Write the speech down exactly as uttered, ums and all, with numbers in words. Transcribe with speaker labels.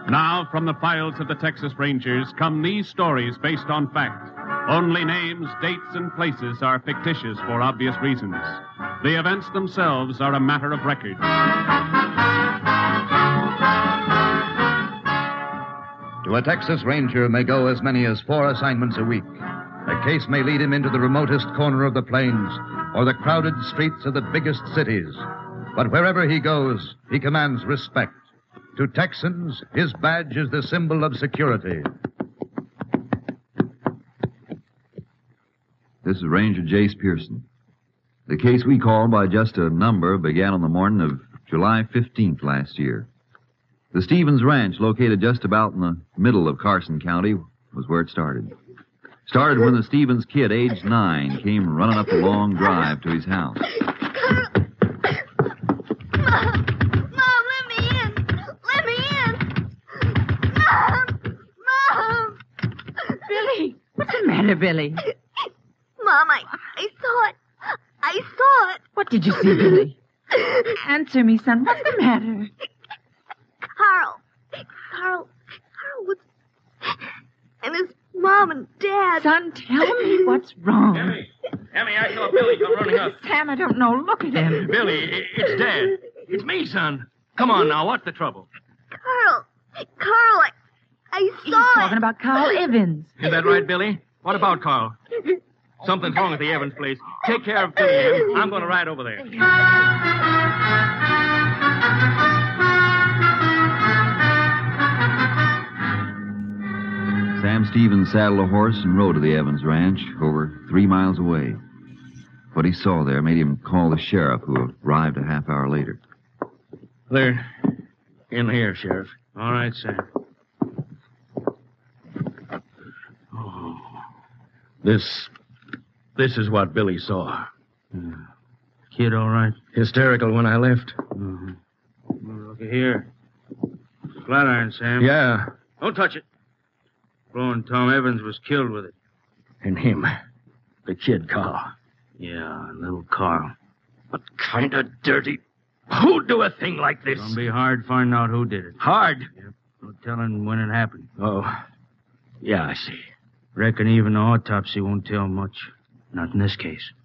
Speaker 1: Now, from the files of the Texas Rangers come these stories based on fact. Only names, dates, and places are fictitious for obvious reasons. The events themselves are a matter of record.
Speaker 2: To a Texas Ranger may go as many as four assignments a week. A case may lead him into the remotest corner of the plains or the crowded streets of the biggest cities. But wherever he goes, he commands respect. To Texans, his badge is the symbol of security.
Speaker 3: This is Ranger Jace Pearson. The case we called by just a number began on the morning of July fifteenth last year. The Stevens Ranch, located just about in the middle of Carson County, was where it started. Started when the Stevens kid, age nine, came running up the long drive to his house.
Speaker 4: Mom! Mom, let me in! Let me in! Mom! Mom!
Speaker 5: Billy! What's the matter, Billy?
Speaker 4: Mom, I, I saw it. I saw it.
Speaker 5: What did you see, Billy? Answer me, son. What's the matter?
Speaker 4: Carl. Carl. Carl was... And his mom and dad.
Speaker 5: Son, tell me what's wrong.
Speaker 6: Emmy. Emmy, I saw Billy come running up.
Speaker 5: Sam, I don't know. Look at him.
Speaker 6: Billy, it's Dad. It's me, son. Come on now. What's the trouble?
Speaker 4: Carl. Carl, I, I saw
Speaker 5: He's
Speaker 4: it.
Speaker 5: talking about Carl Evans.
Speaker 6: Is that right, Billy? What about Carl? Something's wrong at the Evans place. Take care of Billy, Em. I'm going to ride over there.
Speaker 3: Sam Stevens saddled a horse and rode to the Evans Ranch, over three miles away. What he saw there made him call the sheriff, who arrived a half hour later.
Speaker 6: They're in here, Sheriff. All right, Sam. Oh. This... This is what Billy saw.
Speaker 7: Yeah. Kid all right?
Speaker 6: Hysterical when I left.
Speaker 7: Mm-hmm. Well, look here. Flatiron, Sam.
Speaker 6: Yeah.
Speaker 7: Don't touch it. Blowing Tom Evans was killed with it.
Speaker 6: And him. The kid, Carl.
Speaker 7: Yeah, little Carl.
Speaker 6: What kind of dirty... Who'd do a thing like this?
Speaker 7: It's gonna be hard finding out who did it.
Speaker 6: Hard?
Speaker 7: Yep. No telling when it happened.
Speaker 6: Oh. Yeah, I see.
Speaker 7: Reckon even the autopsy won't tell much. Not in this case.